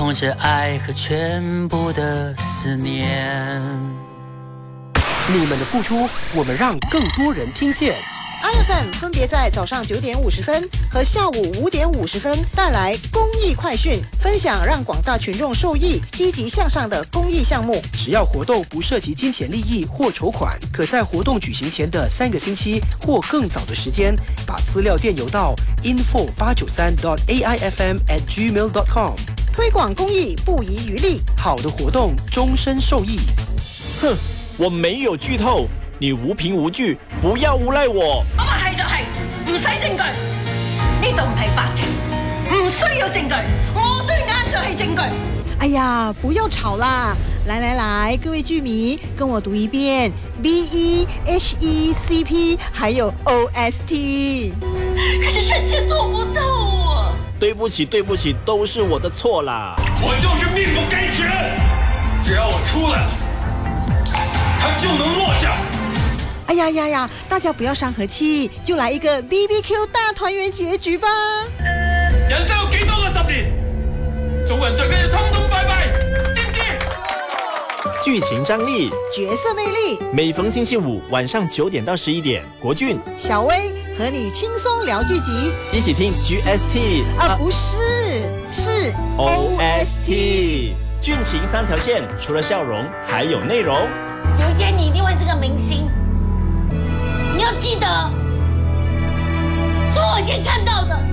捧着爱和全部的思念。 你们的付出，我们让更多人听见。 iFM 分别在早上9点50分和下午5点50分带来公益快讯，分享让广大群众受益、积极向上的公益项目。 只要活动不涉及金钱利益或筹款，可在活动举行前的3个星期或更早的时间，把资料电邮到 info893.aifm@gmail.com。 推广公益不遗余力， 好的活动终身受益。 哼，我没有劇透，你無憑無據，不要誣賴我。 我話係就係，唔使證據，呢度唔係法庭，唔需要證據，我對眼就係證據。 哎呀，不要吵啦！来，各位剧迷，跟我读一遍 BEHECP， 还有 OST。 可是臣妾做不到啊！ 對不起，都是我的錯啦。 我就是命不该绝，只要我出來了，他就能落下。 哎呀，大家不要傷和氣，就來一個 BBQ 大團圓結局吧。 人生有幾多個10年？做人最緊要通通拜拜，知唔知？ 劇情張力， 角色魅力， 每逢星期五晚上9點到11點，國俊、 小薇和你輕鬆聊劇集， 一起聽 GST 不是，是 OST。劇情3條線，除了笑容，還有內容。 有一天你一定會是個明星，你要記得，是我先看到的。